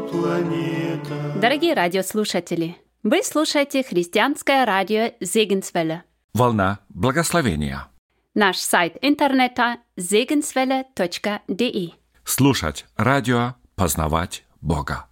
планета. Дорогие радиослушатели, вы слушаете христианское радио Segenswelle. Волна благословения. Наш сайт интернета segenswelle.de. Слушать радио, познавать Бога.